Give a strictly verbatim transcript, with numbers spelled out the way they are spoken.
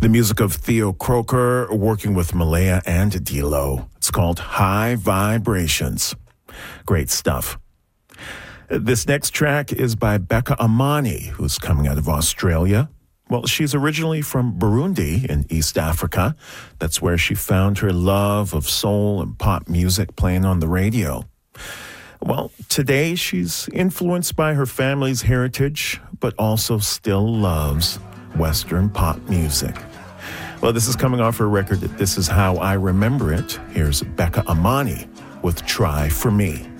The music of Theo Croker working with Malaya and D-Lo. It's called High Vibrations. Great stuff. This next track is by Becca Amani, who's coming out of Australia. Well, she's originally from Burundi in East Africa. That's where she found her love of soul and pop music playing on the radio. Well, today she's influenced by her family's heritage, but also still loves Western pop music. Well, this is coming off her record, This Is How I Remember It. Here's Becca Amani with Try For Me.